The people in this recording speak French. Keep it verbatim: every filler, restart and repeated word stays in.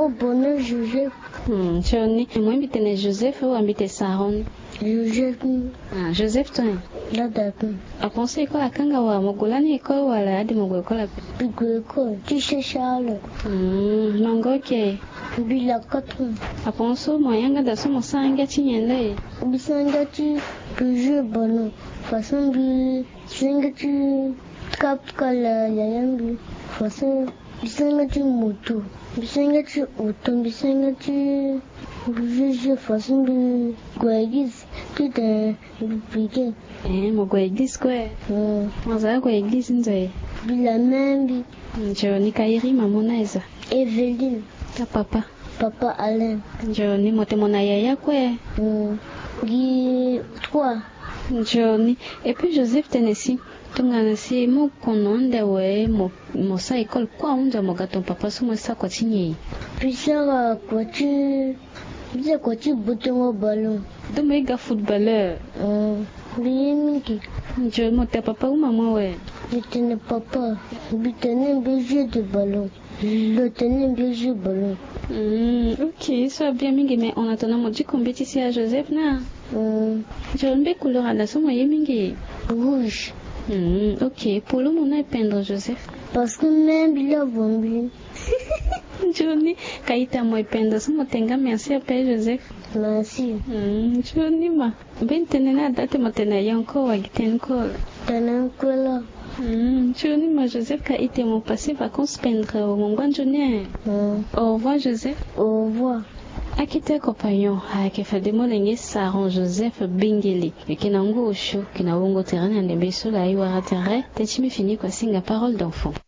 Oh, bonheur, Joseph. Hmm, Johnny, moi, je Joseph ou je Saron? Joseph. Ah, Joseph, toi? Là, d'accord. A pensé quoi à Kangawa, Mogolani, école ou à la de Mogokola? École, tu sais Charles. Hmm, Mangoke. Bila quatre. A pensé, moi, yanga da sumo sanga chinyele. Bisanga tu toujours bonheur. Façon bi, bisanga tu cap kala yayambi. Façon bisanga tu moto. Bisanga tu auto, bisanga tu je façon bi guaguis tout est piqué. Eh, mo kwa église quoi? Hmm. Maza kwa église nzoe. Bila membi. Johnny Kairi mamonaiza. Eveline. Ta papa. Papa Alain. Johnny mote mona yaya quoi? Hmm. Guy trois. Johnny. Et puis Joseph Tennessee. Tungana si mo kononde we mo mo sa école quoi unja mo gaton papa sumo sa kwa chinyi. Pisara kwa tu bisa kwa tu bouton au ballon. Dome ga footballeur. Hmm. Biminki. Je mo te papa ou maman we. Je tenais papa. Je tenais un jeu de ballon. Je tenais un jeu de ballon. Hmm, ok, ça bien mingi mais en attendant mo du compétition à Joseph na. Hmm. Je ne peux couleur à la somme ye mingi. Rouge. Hmm, ok, pour le moment peindre Joseph. Parce que même il a vendu. Johnny, kaita mo peindre somo tenga merci à Père Joseph. Merci. Hmm, Johnny ma. Ben tenena date mo tena yanko wa giten ko. Tenant que là. Hmm, Johnny ma Joseph kaita mo passer vacances peindre au mon Johnny. Hmm. Au revoir Joseph. Au revoir. Akite compagnon akifademo lenge Saron Joseph Bingeli kina nguo sho kina wongo terrain ndembe sula iwa terrain tachimi fini kwa singa parole d'enfant.